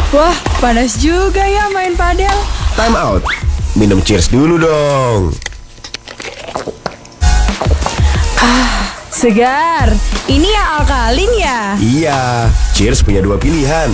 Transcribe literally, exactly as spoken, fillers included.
Wah, panas juga ya main padel. Time out. Minum cheers dulu dong. Segar. Ini yang alkalin ya? Iya, cheers punya dua pilihan.